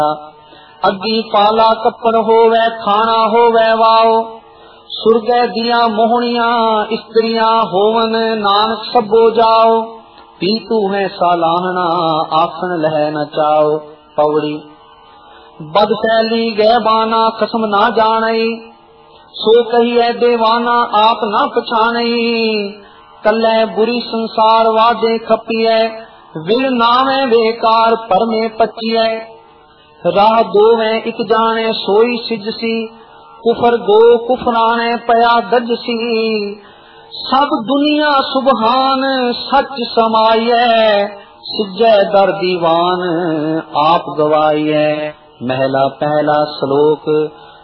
अग्गी पाला कपन होवे खाना होवे वाओ। सुरगै दिया मोहनिया स्त्रियां होवन नानक सबो जाओ। पीतू है सालाहना आखन लह न चाओ। पौड़ी बदसैली गैबाना कसम ना जानई। सो कहिए देवाना आप ना पछानई। कल्लै बुरी संसार वादे खपिए विण नावे बेकार परमे पचिए। राह दोवे इक जाने सोई सिजसी कुफर गो कुफराने पया दजसी। सब दुनिया सुबहान सच समाइए सिजै दर दीवान आप गवाइए। महला पहला श्लोक